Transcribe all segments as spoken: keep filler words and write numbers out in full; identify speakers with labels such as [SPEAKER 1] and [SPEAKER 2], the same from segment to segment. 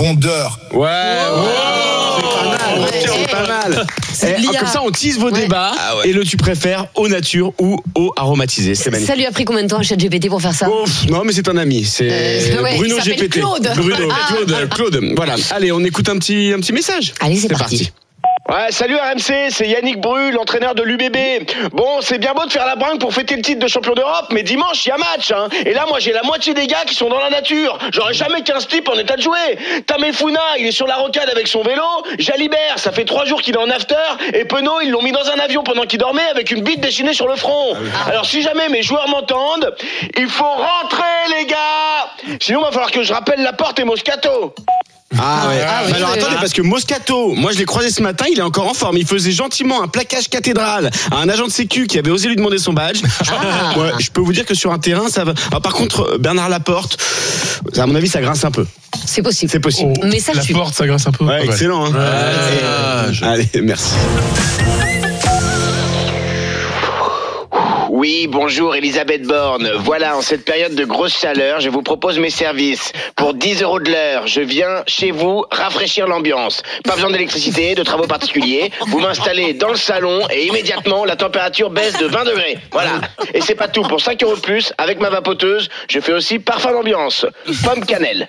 [SPEAKER 1] répondeur.
[SPEAKER 2] Ouais, wow. C'est pas mal. Ouais, c'est pas mal. C'est eh, comme ça, on tease vos ouais. débats. Ah ouais. Et le tu préfères eau nature ou eau aromatisée. C'est magnifique.
[SPEAKER 3] Ça lui a pris combien de temps à ChatGPT pour faire ça?
[SPEAKER 2] Oh, non, mais c'est un ami. C'est euh, ouais, Bruno G P T.
[SPEAKER 3] Claude.
[SPEAKER 2] Bruno, ah. Claude, Claude. Voilà. Allez, on écoute un petit, un petit message.
[SPEAKER 3] Allez, c'est, c'est parti. parti.
[SPEAKER 4] Ouais, salut R M C, c'est Yannick Bru, l'entraîneur de l'U B B. Bon, c'est bien beau de faire la bringue pour fêter le titre de champion d'Europe, mais dimanche, il y a match, hein. Et là, moi, j'ai la moitié des gars qui sont dans la nature. J'aurais jamais quinze types en état de jouer. Tamefouna, il est sur la rocade avec son vélo. Jalibert, ça fait trois jours qu'il est en after. Et Penaud, ils l'ont mis dans un avion pendant qu'il dormait avec une bite dessinée sur le front. Alors, si jamais mes joueurs m'entendent, il faut rentrer, les gars. Sinon, il va falloir que je rappelle Laporte et Moscato.
[SPEAKER 2] Ah ouais. Ah oui, alors attendez, parce que Moscato, moi je l'ai croisé ce matin, il est encore en forme. Il faisait gentiment un plaquage cathédrale à un agent de sécu qui avait osé lui demander son badge. Ah. Ouais, je peux vous dire que sur un terrain, ça va. Alors, par contre, Bernard Laporte, à mon avis, ça grince un peu.
[SPEAKER 3] C'est possible.
[SPEAKER 2] C'est possible.
[SPEAKER 3] Oh, Mais ça
[SPEAKER 5] Laporte,
[SPEAKER 3] tue.
[SPEAKER 5] ça grince un peu.
[SPEAKER 2] Ouais, excellent. Hein.
[SPEAKER 5] Ouais,
[SPEAKER 2] je... Allez, merci.
[SPEAKER 4] Oui, bonjour Elisabeth Borne. Voilà, en cette période de grosse chaleur, je vous propose mes services. Pour dix euros de l'heure, je viens chez vous rafraîchir l'ambiance. Pas besoin d'électricité, de travaux particuliers. Vous m'installez dans le salon et immédiatement, la température baisse de vingt degrés. Voilà. Et c'est pas tout. Pour cinq euros de plus, avec ma vapoteuse, je fais aussi parfum d'ambiance. Pomme cannelle.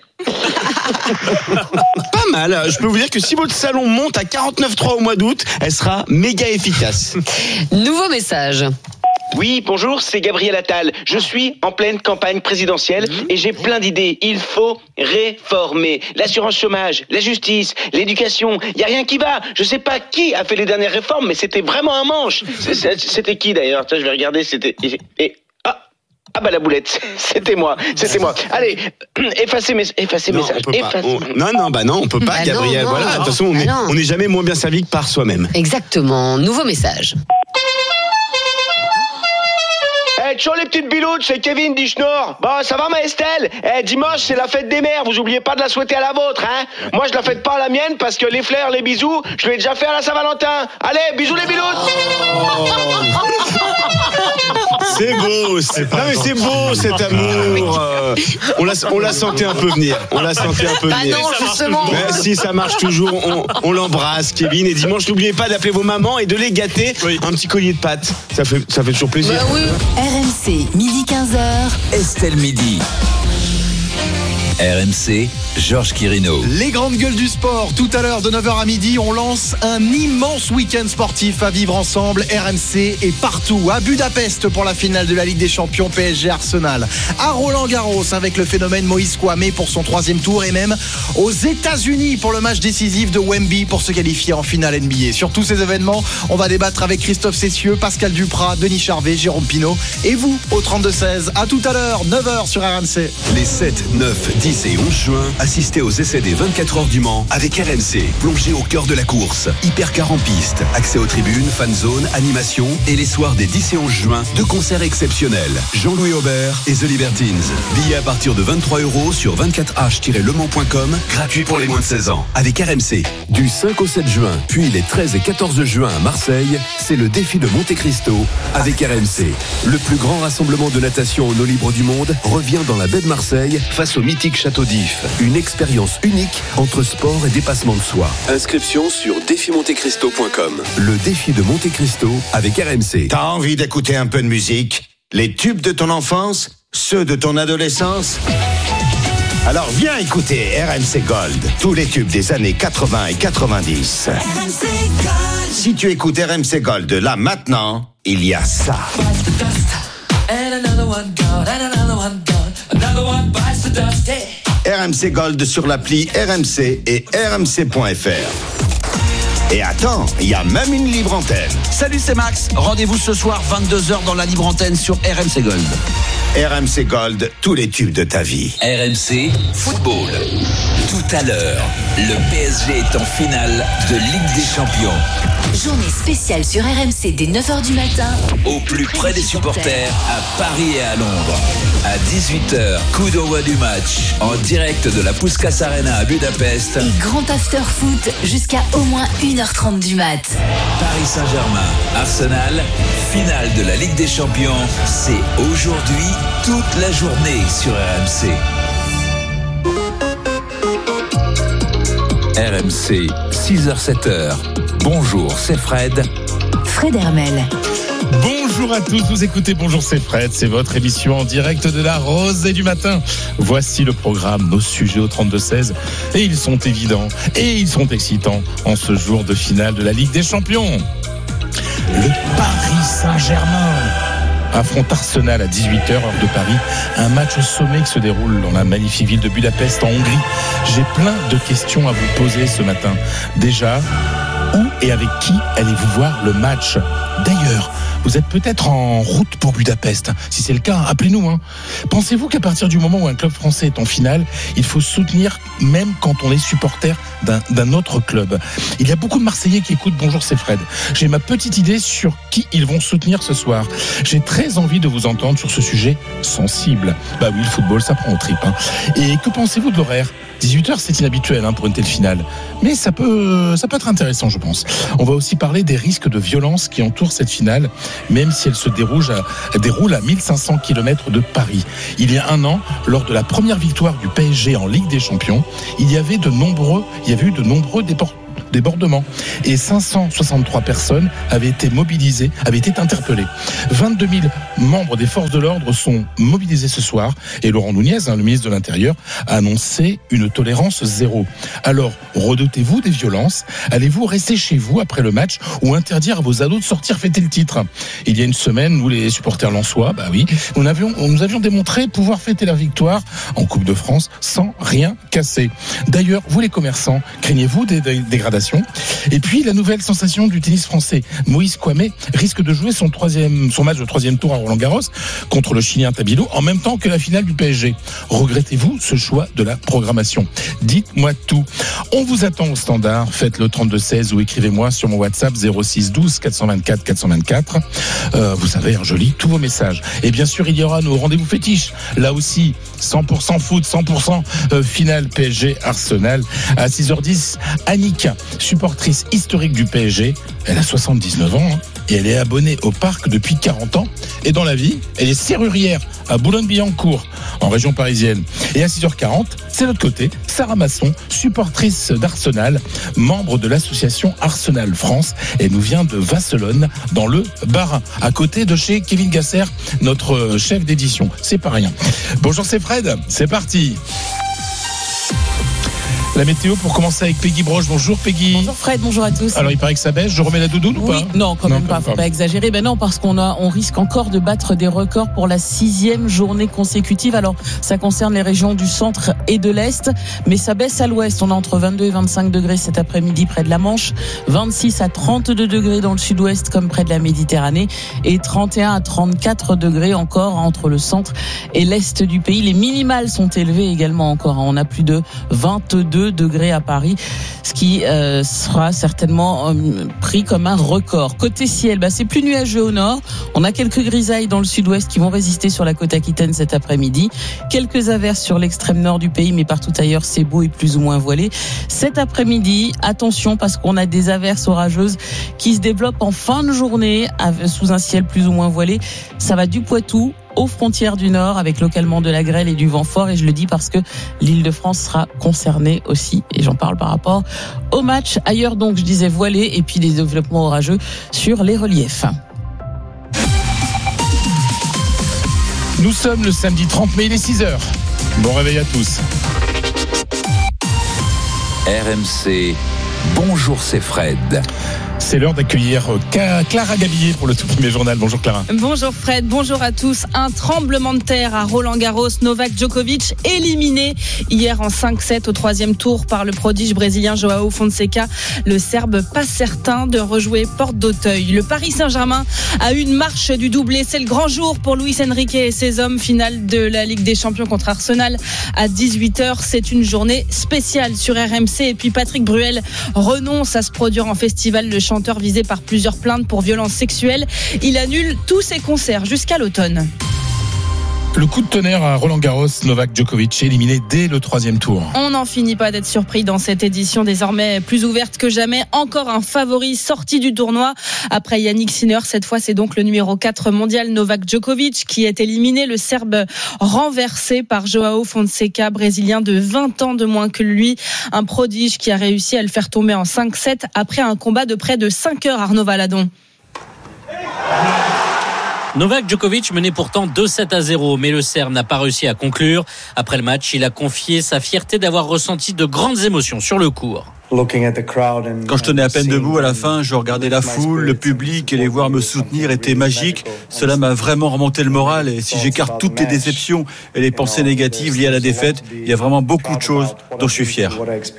[SPEAKER 2] Pas mal. Je peux vous dire que si votre salon monte à quarante-neuf virgule trois au mois d'août, elle sera méga efficace.
[SPEAKER 3] Nouveau message.
[SPEAKER 4] Oui, bonjour, c'est Gabriel Attal. Je suis en pleine campagne présidentielle et j'ai plein d'idées. Il faut réformer l'assurance chômage, la justice, l'éducation. Il y a rien qui va. Je sais pas qui a fait les dernières réformes, mais c'était vraiment un manche. C'était qui d'ailleurs? Tiens, je vais regarder. C'était et ah ah bah la boulette. C'était moi. C'était moi. Allez, effacez mes effacez
[SPEAKER 2] non,
[SPEAKER 4] messages.
[SPEAKER 2] Efface... On... Non non bah non, on peut pas, bah Gabriel. Non, non, voilà. De toute façon, on, bah on est jamais moins bien servi que par soi-même.
[SPEAKER 3] Exactement. Nouveau message.
[SPEAKER 4] Eh, ciao les petites bilouches, c'est Kevin d'Ichnor. Bon, ça va ma Estelle? Eh, dimanche, c'est la fête des mères, vous oubliez pas de la souhaiter à la vôtre, hein? Moi, je la fête pas à la mienne parce que les fleurs, les bisous, je l'ai déjà fait à la Saint-Valentin. Allez, bisous les bilouches!
[SPEAKER 2] C'est beau, c'est non mais c'est beau cet amour. Euh, on la on la sentait un peu venir, on la sentait un peu
[SPEAKER 3] bah
[SPEAKER 2] venir.
[SPEAKER 3] Non, justement.
[SPEAKER 2] Mais si ça marche toujours, on, on l'embrasse, Kevin. Et dimanche, n'oubliez pas d'appeler vos mamans et de les gâter. Oui. Un petit collier de pâtes, ça fait ça fait toujours plaisir.
[SPEAKER 3] Bah oui.
[SPEAKER 6] R M C, midi quinze heures.
[SPEAKER 7] Estelle Midi. R M C, Georges Quirino.
[SPEAKER 8] Les grandes gueules du sport, tout à l'heure de neuf heures à midi, on lance un immense week-end sportif à vivre ensemble. R M C est partout, à Budapest pour la finale de la Ligue des Champions P S G Arsenal, à Roland-Garros avec le phénomène Moïse Kouamé pour son troisième tour et même aux États-Unis pour le match décisif de Wemby pour se qualifier en finale N B A. Sur tous ces événements, on va débattre avec Christophe Cessieux, Pascal Duprat, Denis Charvet, Jérôme Pinault et vous au trente-deux seize. À tout à l'heure, neuf heures sur R M C.
[SPEAKER 9] Les sept, neuf, dix et onze juin, assistez aux essais des vingt-quatre heures du Mans avec R M C. Plongez au cœur de la course. Hypercar en piste, accès aux tribunes, fan zone, animation et les soirs des dix et onze juin, deux concerts exceptionnels. Jean-Louis Aubert et The Libertines. Billets à partir de vingt-trois euros sur vingt-quatre h tiret le mans point com, gratuit pour les moins de seize ans. Avec R M C. Du cinq au sept juin, puis les treize et quatorze juin à Marseille, c'est le défi de Monte Cristo avec R M C. Le plus grand rassemblement de natation en eau libre du monde revient dans la baie de Marseille face au mythique Château d'If. Une expérience unique entre sport et dépassement de soi. Inscription sur défi monte cristo point com. Le défi de Monte Cristo avec R M C.
[SPEAKER 10] T'as envie d'écouter un peu de musique? Les tubes de ton enfance? Ceux de ton adolescence? Alors viens écouter R M C Gold. Tous les tubes des années quatre-vingts et quatre-vingt-dix. R M C Gold. Si tu écoutes R M C Gold là maintenant, il y a ça. R M C Gold sur l'appli R M C et R M C point F R. Et attends, il y a même une libre antenne.
[SPEAKER 7] Salut, c'est Max. Rendez-vous ce soir vingt-deux heures dans la libre antenne sur R M C Gold.
[SPEAKER 10] R M C Gold, tous les tubes de ta vie.
[SPEAKER 7] R M C Football. Tout à l'heure, le P S G est en finale de Ligue des Champions.
[SPEAKER 6] Journée spéciale sur R M C dès neuf heures du matin.
[SPEAKER 7] Au plus près des supporters, à Paris et à Londres. À dix-huit heures, coup d'envoi du match. En direct de la Puskás Arena à Budapest.
[SPEAKER 6] Et grand after foot jusqu'à au moins une heure trente du mat.
[SPEAKER 7] Paris Saint-Germain, Arsenal, finale de la Ligue des Champions. C'est aujourd'hui, toute la journée sur R M C. R M C, six heures sept heures. Bonjour, c'est Fred.
[SPEAKER 6] Fred Hermel.
[SPEAKER 1] Bonjour à tous, vous écoutez Bonjour c'est Fred, c'est votre émission en direct de la Rosée du matin. Voici le programme, nos sujets au trente-deux seize et ils sont évidents et ils sont excitants en ce jour de finale de la Ligue des Champions. Le Paris Saint-Germain affronte Arsenal à dix-huit heures heure de Paris, un match au sommet qui se déroule dans la magnifique ville de Budapest en Hongrie. J'ai plein de questions à vous poser ce matin. Déjà, où et avec qui allez-vous voir le match ? D'ailleurs, vous êtes peut-être en route pour Budapest. Si c'est le cas, appelez-nous. Hein. Pensez-vous qu'à partir du moment où un club français est en finale, il faut soutenir même quand on est supporter d'un, d'un autre club ? Il y a beaucoup de Marseillais qui écoutent Bonjour c'est Fred. J'ai ma petite idée sur qui ils vont soutenir ce soir. J'ai très envie de vous entendre sur ce sujet sensible. Bah oui, le football, ça prend aux tripes. Hein. Et que pensez-vous de l'horaire ? dix-huit heures, c'est inhabituel hein, pour une telle finale. Mais ça peut, ça peut être intéressant, je pense. On va aussi parler des risques de violence qui entourent cette finale, même si elle se déroule à, déroule à mille cinq cents kilomètres de Paris. Il y a un an, lors de la première victoire du P S G en Ligue des Champions, il y avait de nombreux, il y avait eu de nombreux déportés. débordement et cinq cent soixante-trois personnes avaient été mobilisées, avaient été interpellées. vingt-deux mille membres des forces de l'ordre sont mobilisés ce soir et Laurent Nunez, hein, le ministre de l'Intérieur, a annoncé une tolérance zéro. Alors, redoutez-vous des violences ? Allez-vous rester chez vous après le match ou interdire à vos ados de sortir fêter le titre ? Il y a une semaine, nous les supporters lensois, bah oui, nous avions, nous avions démontré pouvoir fêter la victoire en Coupe de France sans rien casser. D'ailleurs, vous les commerçants, craignez-vous des dégradations ? Et puis la nouvelle sensation du tennis français, Moïse Kouamé risque de jouer son troisième, son match de troisième tour à Roland-Garros contre le Chilien Tabilo en même temps que la finale du P S G. Regrettez-vous ce choix de la programmation ? Dites-moi tout. On vous attend au standard. Faites le trente-deux seize ou écrivez-moi sur mon WhatsApp zéro six douze quatre cent vingt-quatre quatre cent vingt-quatre. Euh, vous savez, je lis tous vos messages. Et bien sûr, il y aura nos rendez-vous fétiches. Là aussi, cent pour cent foot, cent pour cent finale P S G Arsenal à six heures dix. Annick, supportrice historique du P S G, elle a soixante-dix-neuf ans hein, et elle est abonnée au parc depuis quarante ans. Et dans la vie, elle est serrurière à Boulogne-Billancourt, en région parisienne. Et à six heures quarante, c'est l'autre côté, Sarah Masson, supportrice d'Arsenal, membre de l'association Arsenal France. Elle nous vient de Vasselonne, dans le Bas-Rhin, à côté de chez Kevin Gasser, notre chef d'édition. C'est pas rien. Bonjour, c'est Fred, c'est parti. La météo pour commencer avec Peggy Broche. Bonjour Peggy.
[SPEAKER 5] Bonjour Fred, bonjour à tous.
[SPEAKER 1] Alors il paraît que ça baisse, je remets la doudoune
[SPEAKER 5] oui,
[SPEAKER 1] ou pas ?
[SPEAKER 5] Non, quand non, même pas, faut pas exagérer. Ben non, parce qu'on a, on risque encore de battre des records pour la sixième journée consécutive. Alors ça concerne les régions du centre et de l'est, mais ça baisse à l'ouest. On a entre vingt-deux et vingt-cinq degrés cet après-midi près de la Manche, vingt-six à trente-deux degrés dans le sud-ouest comme près de la Méditerranée et trente et un à trente-quatre degrés encore entre le centre et l'est du pays. Les minimales sont élevées également encore. On a plus de vingt-deux degrés à Paris, ce qui euh, sera certainement euh, pris comme un record. Côté ciel, bah, c'est plus nuageux au nord. On a quelques grisailles dans le sud-ouest qui vont résister sur la côte aquitaine cet après-midi. Quelques averses sur l'extrême nord du pays, mais partout ailleurs, c'est beau et plus ou moins voilé. Cet après-midi, attention parce qu'on a des averses orageuses qui se développent en fin de journée sous un ciel plus ou moins voilé. Ça va du Poitou aux frontières du Nord avec localement de la grêle et du vent fort, et je le dis parce que l'Île-de-France sera concernée aussi, et j'en parle par rapport au match. Ailleurs donc, je disais voilé, et puis des développements orageux sur les reliefs.
[SPEAKER 1] Nous sommes le samedi trente mai, il est six heures. Bon réveil à tous.
[SPEAKER 7] R M C, bonjour c'est Fred.
[SPEAKER 1] C'est l'heure d'accueillir Clara Gabillet pour le tout premier journal. Bonjour Clara.
[SPEAKER 11] Bonjour Fred, bonjour à tous. Un tremblement de terre à Roland-Garros. Novak Djokovic éliminé hier en cinq sept au troisième tour par le prodige brésilien Joao Fonseca. Le Serbe pas certain de rejouer porte d'Auteuil. Le Paris Saint-Germain a une marche du doublé. C'est le grand jour pour Luis Enrique et ses hommes. Finale de la Ligue des Champions contre Arsenal à dix-huit heures. C'est une journée spéciale sur R M C. Et puis Patrick Bruel renonce à se produire en festival. Le chanteur visé par plusieurs plaintes pour violences sexuelles. Il annule tous ses concerts jusqu'à l'automne.
[SPEAKER 1] Le coup de tonnerre à Roland-Garros, Novak Djokovic éliminé dès le troisième tour.
[SPEAKER 11] On n'en finit pas d'être surpris dans cette édition désormais plus ouverte que jamais. Encore un favori sorti du tournoi après Yannick Sinner. Cette fois, c'est donc le numéro quatre mondial Novak Djokovic qui est éliminé. Le Serbe renversé par Joao Fonseca, brésilien de vingt ans de moins que lui. Un prodige qui a réussi à le faire tomber en cinq sept après un combat de près de cinq heures, Arnaud Valadon.
[SPEAKER 12] Novak Djokovic menait pourtant deux sept à zéro, mais le Serbe n'a pas réussi à conclure. Après le match, il a confié sa fierté d'avoir ressenti de grandes émotions sur le court.
[SPEAKER 13] Quand je tenais à peine debout à la fin, je regardais la foule, le public et les voir me soutenir était magique. Cela m'a vraiment remonté le moral et si j'écarte toutes les déceptions et les pensées négatives liées à la défaite, il y a vraiment beaucoup de choses dont je suis fier.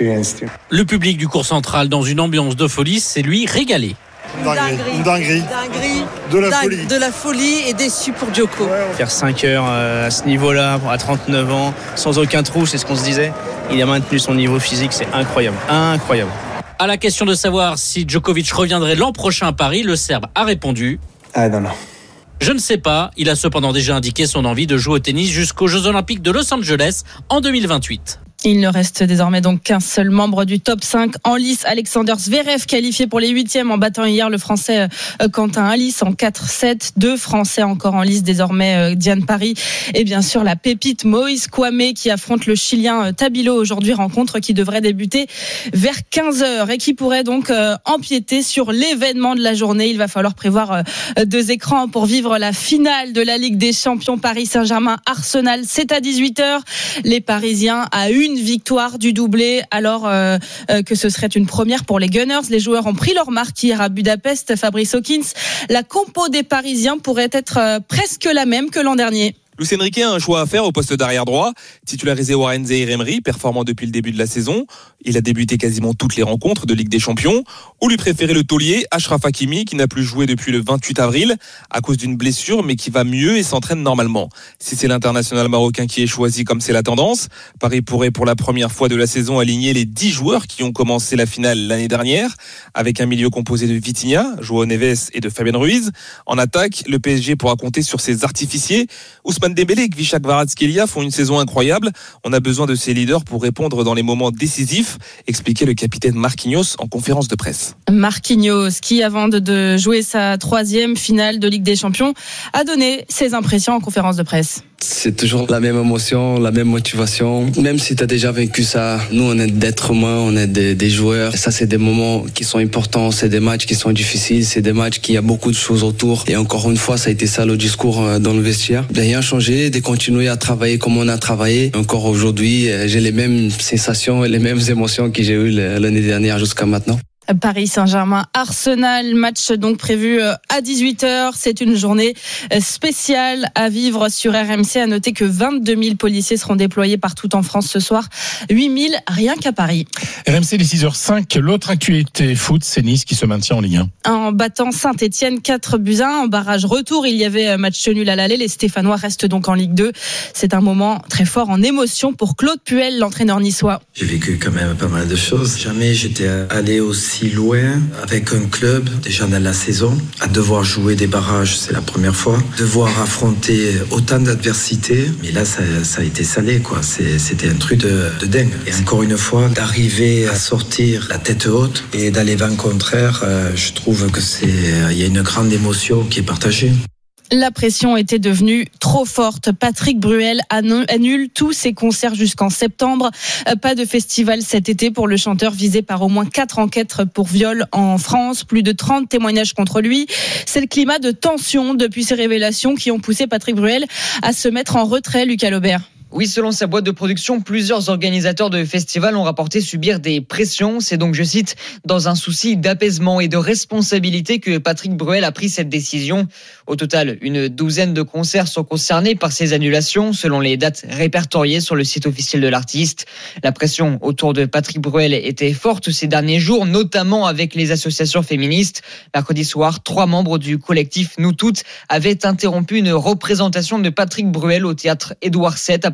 [SPEAKER 12] Le public du court central dans une ambiance de folie s'est lui régalé.
[SPEAKER 14] Une dinguerie. Une dinguerie. dinguerie. De la Dingue, folie. De la folie et déçu pour Djoko.
[SPEAKER 15] Faire cinq heures à ce niveau-là, à trente-neuf ans, sans aucun trou, c'est ce qu'on se disait. Il a maintenu son niveau physique, c'est incroyable. Incroyable.
[SPEAKER 12] À la question de savoir si Djokovic reviendrait l'an prochain à Paris, le Serbe a répondu
[SPEAKER 13] I don't know.
[SPEAKER 12] Je ne sais pas. Il a cependant déjà indiqué son envie de jouer au tennis jusqu'aux Jeux Olympiques de Los Angeles en deux mille vingt-huit.
[SPEAKER 11] Il ne reste désormais donc qu'un seul membre du top cinq en lice, Alexander Zverev, qualifié pour les huitièmes en battant hier le Français Quentin Halys en quatre sept. Deux Français encore en lice désormais, Diane Paris et bien sûr la pépite Moïse Kouamé qui affronte le Chilien Tabilo aujourd'hui, rencontre qui devrait débuter vers quinze heures et qui pourrait donc empiéter sur l'événement de la journée. Il va falloir prévoir deux écrans pour vivre la finale de la Ligue des Champions Paris Saint-Germain-Arsenal. C'est à dix-huit heures. Les Parisiens à une victoire du doublé, alors euh, que ce serait une première pour les Gunners. Les joueurs ont pris leur marque hier à Budapest. Fabrice Hawkins, la compo des Parisiens pourrait être euh, presque la même que l'an dernier.
[SPEAKER 16] Luis Enrique a un choix à faire au poste d'arrière droit. Titularisé Warren Zaïre-Emery, performant depuis le début de la saison. Il a débuté quasiment toutes les rencontres de Ligue des Champions. Ou lui préférer le taulier Achraf Hakimi, qui n'a plus joué depuis le vingt-huit avril à cause d'une blessure, mais qui va mieux et s'entraîne normalement. Si c'est l'international marocain qui est choisi comme c'est la tendance, Paris pourrait pour la première fois de la saison aligner les dix joueurs qui ont commencé la finale l'année dernière, avec un milieu composé de Vitinha, João Neves et de Fabien Ruiz. En attaque, le P S G pourra compter sur ses artificiers. Ousmane Dembélé et Kvicha Kvaratskhelia font une saison incroyable. On a besoin de ces leaders pour répondre dans les moments décisifs, expliquait le capitaine Marquinhos en conférence de presse.
[SPEAKER 11] Marquinhos, qui avant de jouer sa troisième finale de Ligue des Champions, a donné ses impressions en conférence de presse.
[SPEAKER 17] C'est toujours la même émotion, la même motivation. Même si tu as déjà vaincu ça, nous on est d'êtres humains, on est des, des joueurs. Ça c'est des moments qui sont importants, c'est des matchs qui sont difficiles, c'est des matchs qui a beaucoup de choses autour. Et encore une fois, ça a été ça le discours dans le vestiaire. De rien changer, de continuer à travailler comme on a travaillé. Encore aujourd'hui, j'ai les mêmes sensations et les mêmes émotions que j'ai eues l'année dernière jusqu'à maintenant.
[SPEAKER 11] Paris Saint-Germain, Arsenal, match donc prévu à dix-huit heures. C'est une journée spéciale à vivre sur R M C. À noter que vingt-deux mille policiers seront déployés partout en France ce soir. huit mille rien qu'à Paris.
[SPEAKER 1] R M C, les six heures cinq. L'autre actualité foot, c'est Nice qui se maintient en Ligue un.
[SPEAKER 11] En battant Saint-Etienne quatre buts à un. En barrage retour, il y avait match nul à l'aller. Les Stéphanois restent donc en Ligue deux. C'est un moment très fort en émotion pour Claude Puel, l'entraîneur niçois.
[SPEAKER 18] J'ai vécu quand même pas mal de choses. Jamais j'étais allé aussi si loin avec un club déjà dans la saison, à devoir jouer des barrages, c'est la première fois, devoir affronter autant d'adversités, mais là ça, ça a été salé quoi, c'est, c'était un truc de, de dingue. Et encore une fois, d'arriver à sortir la tête haute et d'aller vent contraire, euh, je trouve que c'est, il y a une grande émotion qui est partagée.
[SPEAKER 11] La pression était devenue trop forte. Patrick Bruel annule tous ses concerts jusqu'en septembre. Pas de festival cet été pour le chanteur visé par au moins quatre enquêtes pour viol en France. Plus de trente témoignages contre lui. C'est le climat de tension depuis ces révélations qui ont poussé Patrick Bruel à se mettre en retrait, Lucas Laubert.
[SPEAKER 19] Oui, selon sa boîte de production, plusieurs organisateurs de festivals ont rapporté subir des pressions. C'est donc, je cite, dans un souci d'apaisement et de responsabilité que Patrick Bruel a pris cette décision. Au total, une douzaine de concerts sont concernés par ces annulations, selon les dates répertoriées sur le site officiel de l'artiste. La pression autour de Patrick Bruel était forte ces derniers jours, notamment avec les associations féministes. Mercredi soir, trois membres du collectif Nous Toutes avaient interrompu une représentation de Patrick Bruel au théâtre Édouard sept à Paris.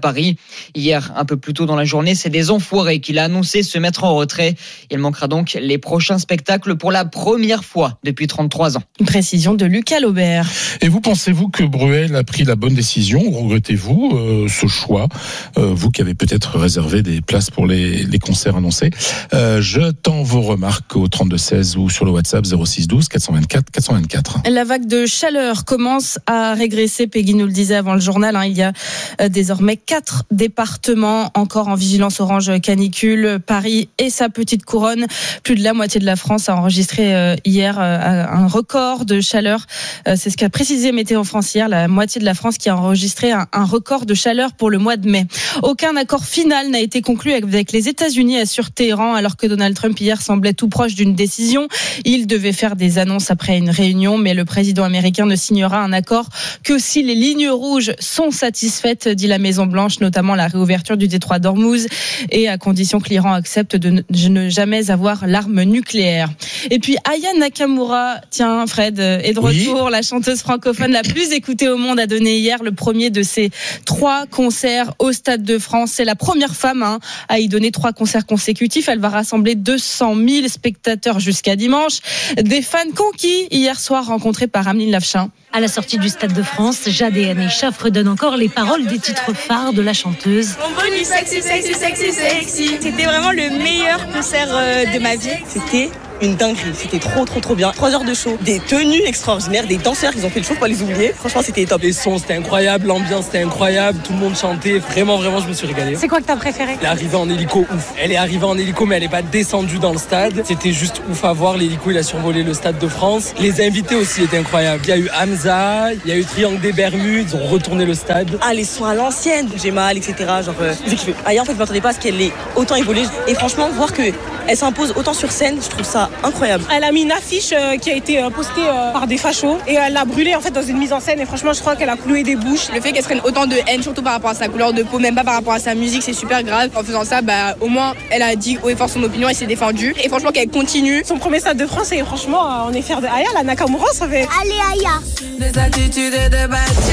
[SPEAKER 19] Paris. Hier, un peu plus tôt dans la journée, c'est des enfoirés qu'il a annoncé se mettre en retrait. Il manquera donc les prochains spectacles pour la première fois depuis trente-trois ans.
[SPEAKER 11] Une précision de Lucas Laubert.
[SPEAKER 1] Et vous, pensez-vous que Bruel a pris la bonne décision ou regrettez-vous euh, ce choix, euh, vous qui avez peut-être réservé des places pour les, les concerts annoncés? euh, Je tends vos remarques au trente-deux seize ou sur le WhatsApp zéro six douze quatre cent vingt-quatre quatre cent vingt-quatre.
[SPEAKER 11] La vague de chaleur commence à régresser. Peggy nous le disait avant le journal. Hein, il y a euh, désormais quatre départements encore en vigilance orange canicule. Paris et sa petite couronne. Plus de la moitié de la France a enregistré euh, hier euh, un record de chaleur. Euh, c'est ce qu'a précisé Météo France hier. La moitié de la France qui a enregistré un, un record de chaleur pour le mois de mai. Aucun accord final n'a été conclu avec les États-Unis, assure Téhéran, alors que Donald Trump hier semblait tout proche d'une décision. Il devait faire des annonces après une réunion, mais le président américain ne signera un accord que si les lignes rouges sont satisfaites, dit la Maison-Blanche, notamment la réouverture du détroit d'Ormuz, et à condition que l'Iran accepte de ne jamais avoir l'arme nucléaire. Et puis Aya Nakamura, tiens Fred, est de retour. Oui. La chanteuse francophone la plus écoutée au monde a donné hier le premier de ses trois concerts au Stade de France. C'est la première femme hein, à y donner trois concerts consécutifs. Elle va rassembler deux cent mille spectateurs jusqu'à dimanche. Des fans conquis hier soir rencontrés par Ameline Lavchin.
[SPEAKER 20] À la sortie du Stade de France, Jade et Anécha fredonnent encore les paroles des titres phares de la chanteuse.
[SPEAKER 21] Mon bonus sexy, sexy, sexy, sexy. C'était vraiment le meilleur concert de ma vie.
[SPEAKER 22] C'était une dinguerie, c'était trop trop trop bien. Trois heures de show, des tenues extraordinaires, des danseurs qui ont fait le show, faut pas les oublier. Franchement c'était top.
[SPEAKER 23] Les sons c'était incroyable, l'ambiance c'était incroyable, tout le monde chantait, vraiment vraiment je me suis régalé.
[SPEAKER 20] C'est quoi que t'as préféré?
[SPEAKER 23] Elle est arrivée en hélico, ouf. Elle est arrivée en hélico mais elle est pas descendue dans le stade. C'était juste ouf à voir, l'hélico il a survolé le Stade de France. Les invités aussi étaient incroyables. Il y a eu Hamza, il y a eu Triangle des Bermudes, ils ont retourné le stade.
[SPEAKER 22] Ah les sons à l'ancienne, j'ai mal, et cetera. Genre, euh, j'ai kiffé. Ah, en fait je m'attendais pas à ce qu'elle ait autant évolué et franchement voir que elle s'impose autant sur scène, je trouve ça incroyable.
[SPEAKER 24] Elle a mis une affiche euh, qui a été euh, postée euh, par des fachos et elle l'a brûlée en fait dans une mise en scène et franchement je crois qu'elle a cloué des bouches.
[SPEAKER 21] Le fait qu'elle se prenne autant de haine, surtout par rapport à sa couleur de peau, même pas par rapport à sa musique, c'est super grave. En faisant ça, bah au moins elle a dit haut et fort son opinion, elle s'est défendue et franchement qu'elle continue.
[SPEAKER 24] Son premier Stade de France et franchement euh, on est fiers de Aya, la Nakamura ça fait.
[SPEAKER 21] Allez Aya. Des attitudes et de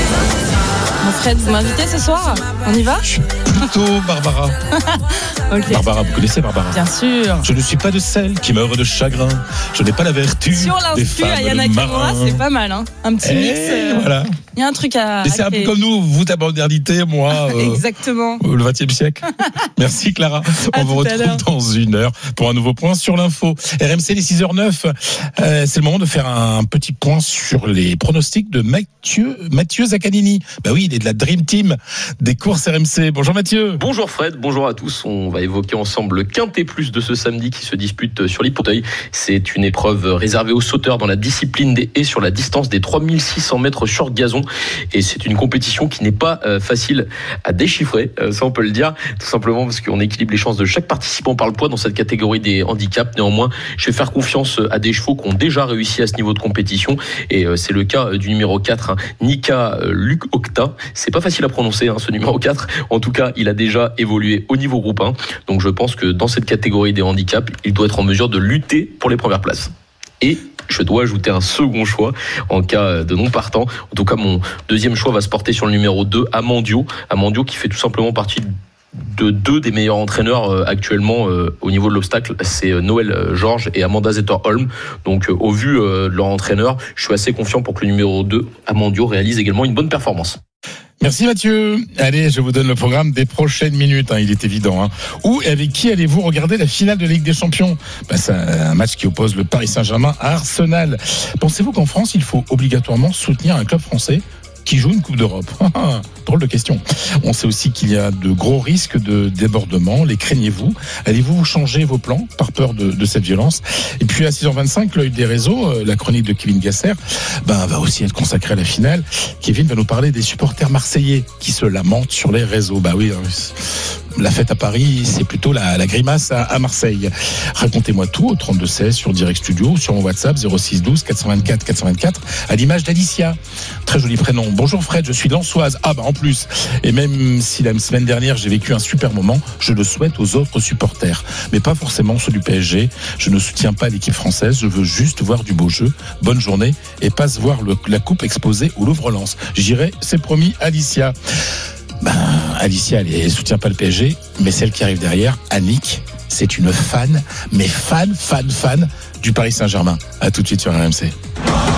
[SPEAKER 11] Mon Fred, vous m'invitez ce soir? On y va?
[SPEAKER 1] Je suis plutôt Barbara.
[SPEAKER 11] Okay.
[SPEAKER 1] Barbara, vous connaissez Barbara?
[SPEAKER 11] Bien sûr.
[SPEAKER 1] Je ne suis pas de celle qui meurt de chagrin. Je n'ai pas la vertu
[SPEAKER 11] sur
[SPEAKER 1] des femmes
[SPEAKER 11] Aya Nakamura, c'est pas mal, hein. Un petit
[SPEAKER 1] et
[SPEAKER 11] mix. Euh,
[SPEAKER 1] voilà.
[SPEAKER 11] Il y a un truc à.
[SPEAKER 1] Et c'est un peu comme nous, vous ta modernité, moi. Euh,
[SPEAKER 11] Exactement.
[SPEAKER 1] Le vingtième siècle. Merci Clara. On vous retrouve dans une heure pour un nouveau point sur l'info. R M C les six heures neuf. Euh, c'est le moment de faire un petit point sur les pronostics de Mathieu Mathieu Zaccanini. Bah oui, il est de la Dream Team des courses R M C. Bonjour Mathieu.
[SPEAKER 25] Bonjour Fred, bonjour à tous. On va évoquer ensemble le Quintet Plus de ce samedi qui se dispute sur l'Hippoteuil. C'est une épreuve réservée aux sauteurs dans la discipline des haies sur la distance des trois mille six cents mètres short gazon. Et c'est une compétition qui n'est pas euh, facile à déchiffrer, euh, ça on peut le dire, tout simplement parce qu'on équilibre les chances de chaque participant par le poids dans cette catégorie des handicaps. Néanmoins, je vais faire confiance à des chevaux qui ont déjà réussi à ce niveau de compétition. Et euh, c'est le cas du numéro quatre, hein, Nika euh, Luc Octa. C'est pas facile à prononcer hein, ce numéro quatre. En tout cas, il a déjà évolué au niveau groupe un. Donc je pense que dans cette catégorie des handicaps, il doit être en mesure de lutter pour les premières places. Et je dois ajouter un second choix en cas de non partant. En tout cas, mon deuxième choix va se porter sur le numéro deux, Amandio. Amandio qui fait tout simplement partie de deux des meilleurs entraîneurs actuellement au niveau de l'obstacle. C'est Noël Georges et Amanda Zetterholm. Donc au vu de leur entraîneur, je suis assez confiant pour que le numéro deux, Amandio, réalise également une bonne performance.
[SPEAKER 1] Merci Mathieu. Allez, je vous donne le programme des prochaines minutes, hein, il est évident. Hein. Où et avec qui allez-vous regarder la finale de Ligue des Champions? Ben, c'est un match qui oppose le Paris Saint-Germain à Arsenal. Pensez-vous qu'en France, il faut obligatoirement soutenir un club français qui joue une Coupe d'Europe? Drôle de question. On sait aussi qu'il y a de gros risques de débordement. Les craignez-vous? Allez-vous changer vos plans par peur de, de cette violence? Et puis à six heures vingt-cinq, l'œil des réseaux, la chronique de Kevin Gasser, ben, va aussi être consacrée à la finale. Kevin va nous parler des supporters marseillais qui se lamentent sur les réseaux. Bah oui, la fête à Paris, c'est plutôt la, la grimace à, à Marseille. Racontez-moi tout au trente-deux seize sur Direct Studio ou sur mon WhatsApp zéro six douze quatre cent vingt-quatre quatre cent vingt-quatre à l'image d'Alicia. Très joli prénom. Bonjour Fred, je suis lensoise. Ah bah en plus. Et même si la semaine dernière j'ai vécu un super moment, je le souhaite aux autres supporters. Mais pas forcément ceux du P S G. Je ne soutiens pas l'équipe française, je veux juste voir du beau jeu. Bonne journée et passe voir le, la coupe exposée au Louvre-Lens. J'irai, c'est promis, Alicia. Ben, Alicia, elle, elle soutient pas le P S G, mais celle qui arrive derrière, Annick, c'est une fan, mais fan, fan, fan du Paris Saint-Germain. À tout de suite sur R M C.